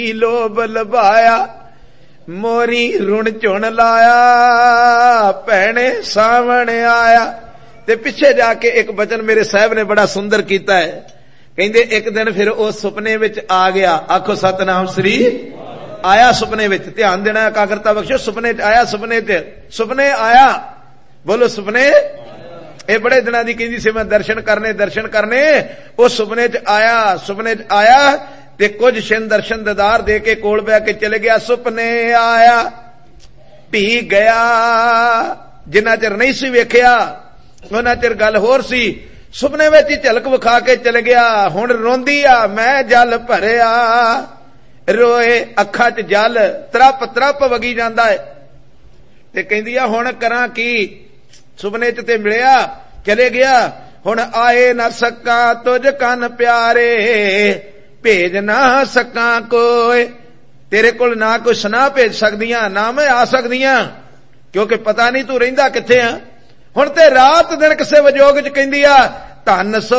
ਲੋਭ ਲਭਾਇਆ, ਮੋਰੀ ਰੁਣ ਝੁਣ ਲਾਇਆ, ਭੈਣੇ ਸਾਵਣ ਆਇਆ। ਤੇ ਪਿੱਛੇ ਜਾ ਕੇ ਇੱਕ ਬਚਨ ਮੇਰੇ ਸਾਹਿਬ ਨੇ ਬੜਾ ਸੁੰਦਰ ਕੀਤਾ ਹੈ। ਕਹਿੰਦੇ ਇੱਕ ਦਿਨ ਫਿਰ ਉਹ ਸੁਪਨੇ ਵਿੱਚ ਆ ਗਿਆ। ਆਖੋ ਸਤਨਾਮ ਸ੍ਰੀ। ਆਇਆ ਸੁਪਨੇ ਵਿੱਚ, ਧਿਆਨ ਦੇਣਾ, ਇਕਾਗਰਤਾ ਬਖਸ਼ੋ। ਸੁਪਨੇ ਚ ਆਇਆ, ਸੁਪਨੇ ਆਇਆ, ਬੋਲੋ ਸੁਪਨੇ। ਇਹ ਬੜੇ ਦਿਨਾਂ ਦੀ ਕਹਿੰਦੀ ਸੀ ਮੈਂ ਦਰਸ਼ਨ ਕਰਨੇ। ਉਹ ਸੁਪਨੇ ਚ ਆਇਆ ਤੇ ਕੁਝ ਛਿਨ ਦਰਸ਼ਨ ਦਿਦਾਰ ਦੇ ਕੇ ਕੋਲ ਬਹਿ ਕੇ ਚਲੇ ਗਿਆ। ਸੁਪਨੇ ਆਇਆ ਭੀ ਗਿਆ, ਜਿੰਨਾ ਚਿਰ ਨਹੀਂ ਸੀ ਵੇਖਿਆ ਉਹਨਾਂ ਚਿਰ ਗੱਲ ਹੋਰ ਸੀ। ਸੁਪਨੇ ਵਿੱਚ ਹੀ ਝਲਕ ਵਿਖਾ ਕੇ ਚਲੇ ਗਿਆ। ਹੁਣ ਰੋਂਦੀ ਆ, ਮੈਂ ਜਲ ਭਰਿਆ, ਰੋਏ ਅੱਖਾਂ 'ਚ ਜਲ ਤਰਪ ਵਗੀ ਜਾਂਦਾ ਹੈ। ਤੇ ਕਹਿੰਦੀ ਆ ਹੁਣ ਕਰਾਂ ਕੀ, ਸੁਪਨੇ 'ਚ ਤੇ ਮਿਲਿਆ, ਚਲੇ ਗਿਆ। ਹੁਣ ਆਏ ਨਾ ਸਕਾਂ ਤੁਝ ਕੰਨ ਪਿਆਰੇ, ਭੇਜ ਨਾ ਸਕਾਂ ਕੋਈ। ਤੇਰੇ ਕੋਲ ਨਾ ਕੋਈ ਸੁਨਾ ਭੇਜ ਸਕਦੀਆਂ, ਨਾ ਮੈਂ ਆ ਸਕਦੀਆਂ, ਕਿਉਂਕਿ ਪਤਾ ਨਹੀਂ ਤੂੰ ਰਹਿੰਦਾ ਕਿੱਥੇ ਆ। ਹੁਣ ਤੇ ਰਾਤ ਦਿਨ ਕਿਸੇ ਵਿਜੋਗ 'ਚ ਕਹਿੰਦੀ ਆ ਧੰਨ ਸੋ